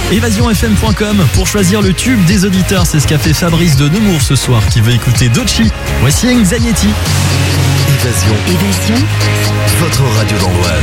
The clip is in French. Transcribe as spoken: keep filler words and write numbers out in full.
évasion f m point com pour choisir le tube des auditeurs. C'est ce qu'a fait Fabrice de Nemours ce soir qui veut écouter Doechii. Voici Anxiety. Évasion. Évasion. Votre radio d'Amboise.